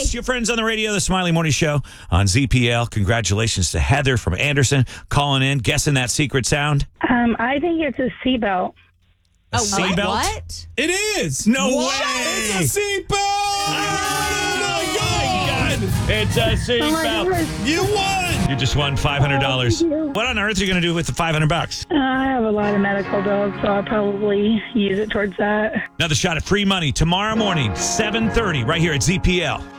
It's your friends on the radio, the Smiley Morning Show on ZPL. Congratulations to Heather from Anderson calling in, guessing that secret sound. I think it's a seatbelt. Oh, seatbelt? what? It is. No What? way! It's a seatbelt. Oh, my God. It's a seatbelt. God. You won. You just won $500. Thank you. What on earth are you going to do with the $500? I have a lot of medical bills, so I'll probably use it towards that. Another shot at free money tomorrow morning, 7:30, right here at ZPL.